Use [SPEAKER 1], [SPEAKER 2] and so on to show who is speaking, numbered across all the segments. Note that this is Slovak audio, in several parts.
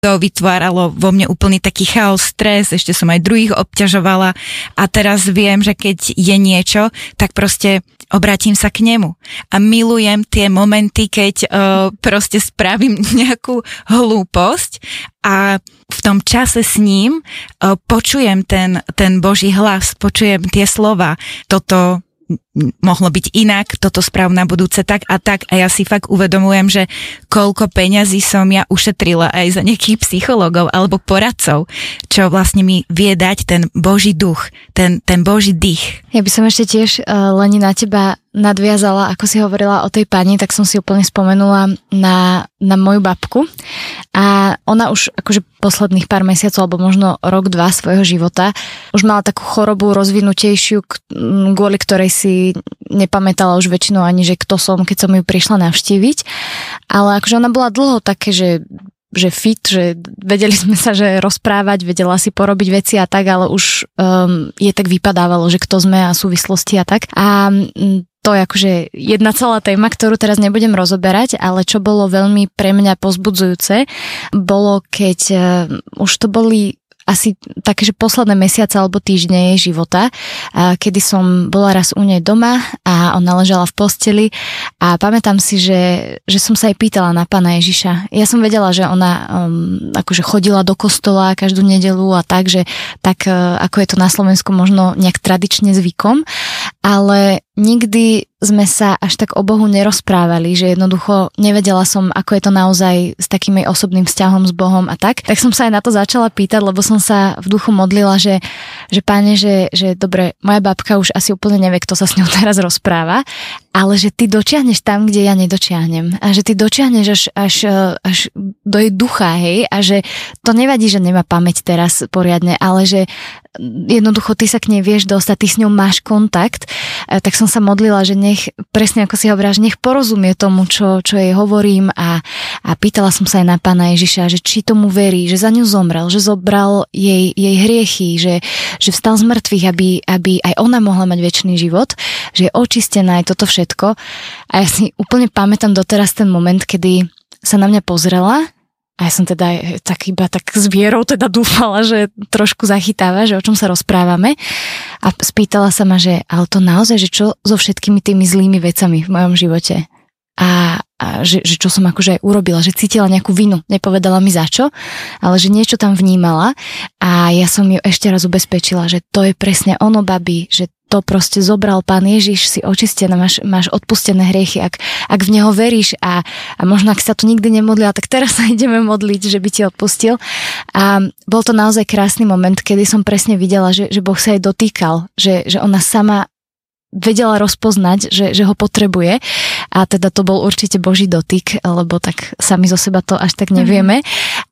[SPEAKER 1] To vytváralo vo mne úplný taký chaos, stres, ešte som aj druhých obťažovala a teraz viem, že keď je niečo, tak proste obrátim sa k nemu a milujem tie momenty, keď proste spravím nejakú hlúposť a v tom čase s ním počujem ten Boží hlas, počujem tie slova, toto mohlo byť inak, toto správ na budúce tak a ja si fakt uvedomujem, že koľko peňazí som ja ušetrila aj za nejakých psychológov alebo poradcov, čo vlastne mi vie dať ten Boží duch, ten Boží dých.
[SPEAKER 2] Ja by som ešte tiež, Leni, na teba nadviazala, ako si hovorila o tej pani, tak som si úplne spomenula na moju babku a ona už akože posledných pár mesiacov alebo možno rok, dva svojho života už mala takú chorobu rozvinutejšiu, kvôli ktorej si nepamätala už väčšinou ani, že kto som, keď som ju prišla navštíviť, ale akože ona bola dlho také, že fit, že vedeli sme sa, že rozprávať, vedela si porobiť veci a tak, ale už je tak vypadávalo, že kto sme a súvislosti a tak. A to je akože jedna celá téma, ktorú teraz nebudem rozoberať, ale čo bolo veľmi pre mňa povzbudzujúce, bolo keď už to boli asi také, že posledné mesiace alebo týždne jej života, kedy som bola raz u nej doma a ona ležala v posteli a pamätám si, že som sa jej pýtala na Pána Ježiša. Ja som vedela, že ona akože chodila do kostola každú nedeľu a tak, že tak ako je to na Slovensku možno nejak tradične zvykom, ale nikdy sme sa až tak o Bohu nerozprávali, že jednoducho nevedela som, ako je to naozaj s takým jej osobným vzťahom s Bohom a tak. Tak som sa aj na to začala pýtať, lebo som sa v duchu modlila, že Pane, že dobre, moja babka už asi úplne nevie, kto sa s ňou teraz rozpráva, ale že ty dočiahneš tam, kde ja nedočiahnem. A že ty dočiahneš až do jej ducha, hej, a že to nevadí, že nemá pamäť teraz poriadne, ale že jednoducho ty sa k nej vieš dostať, ty s ňou máš kontakt, tak som sa modlila, že nech, presne ako si hovoríš, nech porozumie tomu, čo jej hovorím a pýtala som sa aj na Pána Ježiša, že či tomu verí, že za ňu zomrel, že zobral jej hriechy, že vstal z mŕtvych, aby aj ona mohla mať večný život, že je očistená aj toto všetko. A ja si úplne pamätám doteraz ten moment, kedy sa na mňa pozrela a ja som teda iba tak s vierou teda dúfala, že trošku zachytáva, že o čom sa rozprávame. A spýtala sa ma, že ale to naozaj, že čo so všetkými tými zlými vecami v mojom živote. A že čo som akože aj urobila, že cítila nejakú vinu. Nepovedala mi za čo, ale že niečo tam vnímala a ja som ju ešte raz ubezpečila, že to je presne ono, babi, že to proste zobral Pán Ježiš, si očistená, máš odpustené hriechy, ak v Neho veríš a možno ak sa tu nikdy nemodlila, tak teraz sa ideme modliť, že by ti odpustil. A bol to naozaj krásny moment, kedy som presne videla, že Boh sa jej dotýkal, že ona sama vedela rozpoznať, že ho potrebuje a teda to bol určite Boží dotyk, lebo tak sami zo seba to až tak nevieme.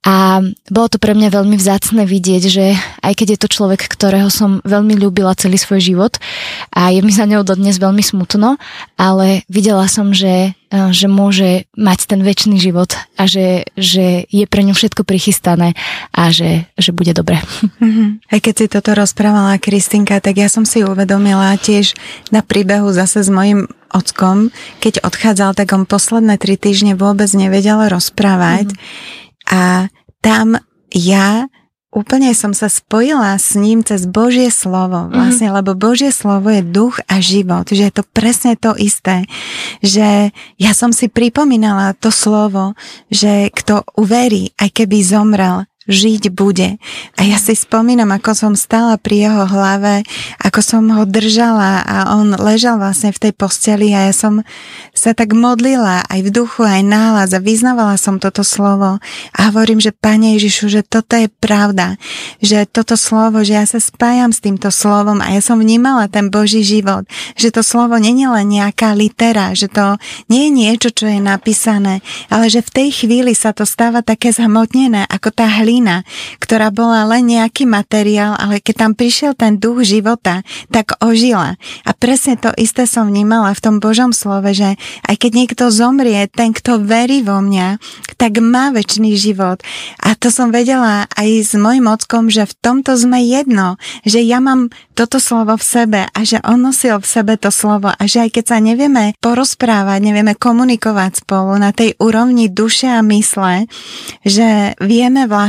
[SPEAKER 2] A bolo to pre mňa veľmi vzácne vidieť, že aj keď je to človek, ktorého som veľmi ľúbila celý svoj život a je mi za ňou dodnes veľmi smutno, ale videla som, že môže mať ten večný život a že je pre ňu všetko prichystané a že bude dobre.
[SPEAKER 3] Aj keď si toto rozprávala, Kristinka, tak ja som si uvedomila tiež na príbehu zase s mojím ockom, keď odchádzal, tak on posledné 3 týždne vôbec nevedel rozprávať a tam ja úplne som sa spojila s ním cez Božie slovo, vlastne, lebo Božie slovo je duch a život, že je to presne to isté, že ja som si pripomínala to slovo, že kto uverí, aj keby zomrel, žiť bude. A ja si spomínam, ako som stála pri jeho hlave, ako som ho držala a on ležal vlastne v tej posteli a ja som sa tak modlila aj v duchu, aj nahlas a vyznavala som toto slovo a hovorím, že Pane Ježišu, že toto je pravda, že toto slovo, že ja sa spájam s týmto slovom a ja som vnímala ten Boží život, že to slovo nie je len nejaká litera, že to nie je niečo, čo je napísané, ale že v tej chvíli sa to stáva také zhmotnené, ako tá hlina, ktorá bola len nejaký materiál, ale keď tam prišiel ten duch života, tak ožila. A presne to isté som vnímala v tom Božom slove, že aj keď niekto zomrie, ten, kto verí vo mňa, tak má večný život. A to som vedela aj s mojim ockom, že v tomto sme jedno, že ja mám toto slovo v sebe a že on nosil v sebe to slovo a že aj keď sa nevieme porozprávať, nevieme komunikovať spolu na tej úrovni duše a mysle, že vieme